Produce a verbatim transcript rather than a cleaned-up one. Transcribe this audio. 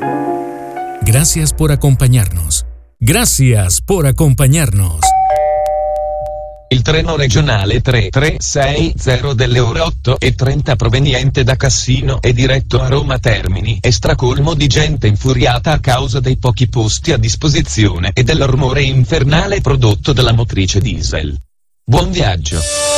Gracias por acompañarnos. Gracias por acompañarnos. Il treno regionale tre tre sei zero delle ore otto e trenta proveniente da Cassino e diretto a Roma Termini è stracolmo di gente infuriata a causa dei pochi posti a disposizione e del rumore infernale prodotto dalla motrice diesel. Buon viaggio.